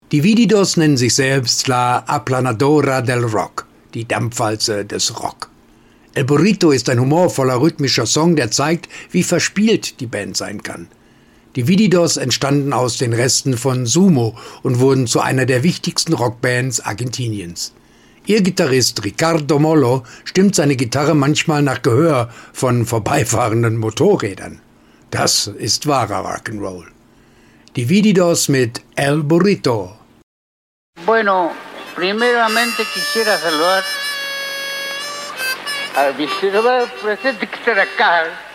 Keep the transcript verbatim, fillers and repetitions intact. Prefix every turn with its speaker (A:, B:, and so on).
A: Divididos nennen sich selbst La Aplanadora del Rock, die Dampfwalze des Rock. El Burrito ist ein humorvoller, rhythmischer Song, der zeigt, wie verspielt die Band sein kann. Divididos entstanden aus den Resten von Sumo und wurden zu einer der wichtigsten Rockbands Argentiniens. Ihr Gitarrist Ricardo Mollo stimmt seine Gitarre manchmal nach Gehör von vorbeifahrenden Motorrädern. Das ist wahrer Rock'n'Roll. Divididos mit El Burrito.
B: Bueno, primeramente quisiera saludar al vicepresidente que está acá.